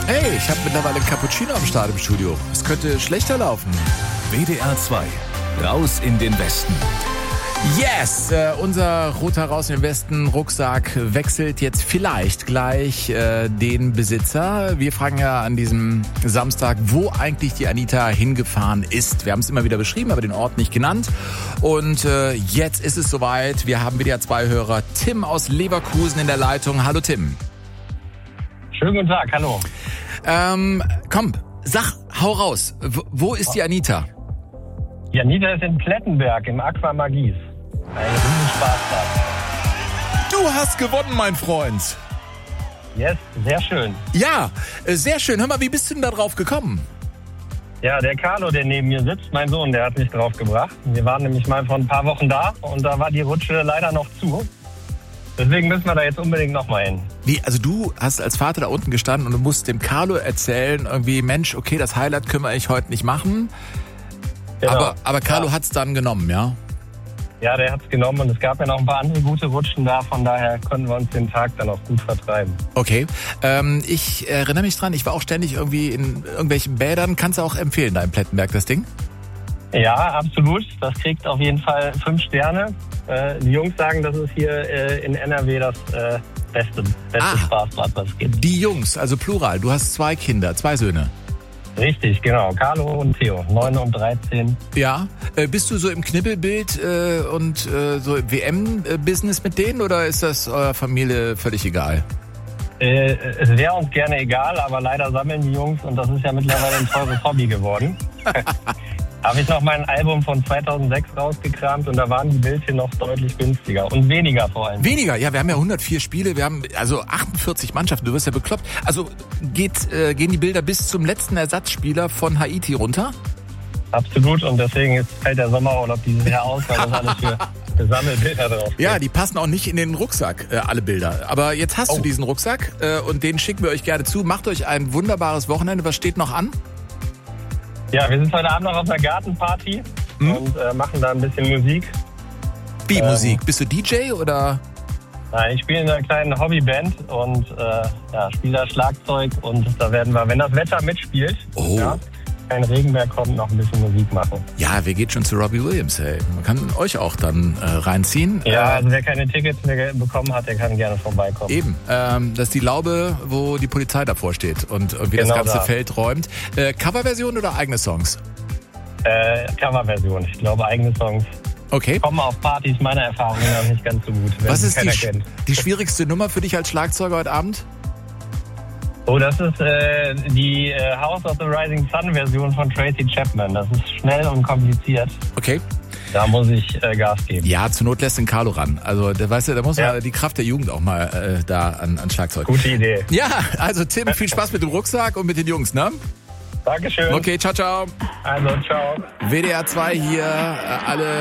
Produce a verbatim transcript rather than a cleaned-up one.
Hey, ich habe mittlerweile einen Cappuccino am Start im Studio. Es könnte schlechter laufen. W D R zwei. Raus in den Westen. Yes, äh, unser roter Raus in den Westen Rucksack wechselt jetzt vielleicht gleich äh, den Besitzer. Wir fragen ja an diesem Samstag, wo eigentlich die Anita hingefahren ist. Wir haben es immer wieder beschrieben, aber den Ort nicht genannt. Und äh, jetzt ist es soweit. Wir haben W D R zwei Hörer Tim aus Leverkusen in der Leitung. Hallo Tim. Schönen guten Tag, hallo. Ähm, komm, sag, hau raus. W- wo ist die Anita? Die Anita ist in Plettenberg im Aqua Magis. Ein riesen Spaßplatz. Du hast gewonnen, mein Freund. Yes, sehr schön. Ja, äh, sehr schön. Hör mal, wie bist du denn da drauf gekommen? Ja, der Carlo, der neben mir sitzt, mein Sohn, der hat mich drauf gebracht. Wir waren nämlich mal vor ein paar Wochen da und da war die Rutsche leider noch zu. Deswegen müssen wir da jetzt unbedingt nochmal hin. Wie, also du hast als Vater da unten gestanden und du musst dem Carlo erzählen, irgendwie, Mensch, okay, das Highlight können wir eigentlich heute nicht machen. Genau. Aber, aber Carlo ja. hat's dann genommen, ja? Ja, der hat's genommen und es gab ja noch ein paar andere gute Rutschen da. Von daher konnten wir uns den Tag dann auch gut vertreiben. Okay. Ähm, ich erinnere mich dran, ich war auch ständig irgendwie in irgendwelchen Bädern. Kannst du auch empfehlen, da in Plettenberg, das Ding? Ja, absolut. Das kriegt auf jeden Fall fünf Sterne. Äh, die Jungs sagen, das ist hier äh, in N R W das äh, beste, beste Ah. Spaßbad, was es gibt. Die Jungs, also Plural. Du hast zwei Kinder, zwei Söhne. Richtig, genau. Carlo und Theo, neun und dreizehn. Ja. Äh, bist du so im Knibbelbild äh, und äh, so im W M-Business mit denen oder ist das eurer Familie völlig egal? Äh, es wäre uns gerne egal, aber leider sammeln die Jungs und das ist ja mittlerweile ein teures Hobby geworden. Habe ich noch mein Album von zweitausendsechs rausgekramt und da waren die Bildchen noch deutlich günstiger und weniger vor allem. Weniger, ja, wir haben ja hundertvier Spiele, wir haben also achtundvierzig Mannschaften, du wirst ja bekloppt. Also geht, äh, gehen die Bilder bis zum letzten Ersatzspieler von Haiti runter? Absolut und deswegen ist, fällt der Sommerurlaub dieses Jahr aus, weil das alles für, für Sammelbilder drauf geht. Ja, die passen auch nicht in den Rucksack, äh, alle Bilder. Aber jetzt hast Oh. du diesen Rucksack äh, und den schicken wir euch gerne zu. Macht euch ein wunderbares Wochenende. Was steht noch an? Ja, wir sind heute Abend noch auf einer Gartenparty Hm? und äh, machen da ein bisschen Musik. Wie Ähm. Musik? Bist du D J oder? Nein, ich spiele in einer kleinen Hobbyband und äh, ja, spiele da Schlagzeug und da werden wir, wenn das Wetter mitspielt, Oh. ja, kein Regen mehr kommt, noch ein bisschen Musik machen. Ja, wer geht schon zu Robbie Williams, hey? Man kann euch auch dann äh, reinziehen. Ja, Äh, also wer keine Tickets mehr bekommen hat, der kann gerne vorbeikommen. Eben, ähm, das ist die Laube, wo die Polizei davor steht und irgendwie Genau das ganze da. Feld räumt. Äh, Coverversion oder eigene Songs? Äh, Coverversion, ich glaube eigene Songs Okay. kommen auf Partys meiner Erfahrung nach nicht ganz so gut, wenn Was sie ist die, keiner sch- kennt. die schwierigste Nummer für dich als Schlagzeuger heute Abend? Oh, das ist äh, die äh, House of the Rising Sun Version von Tracy Chapman. Das ist schnell und kompliziert. Okay. Da muss ich äh, Gas geben. Ja, zur Not lässt den Carlo ran. Also, der, weißt du, da muss Ja. ja die Kraft der Jugend auch mal äh, da an, an Schlagzeug. Gute Idee. Ja, also Tim, viel Spaß mit dem Rucksack und mit den Jungs, ne? Dankeschön. Okay, ciao, ciao. Also, ciao. W D R zwei hier, äh, alle